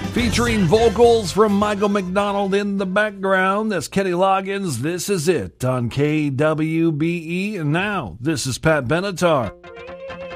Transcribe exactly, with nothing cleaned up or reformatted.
Featuring vocals from Michael McDonald in the background. That's Kenny Loggins. This is it on K W B E. And now, this is Pat Benatar.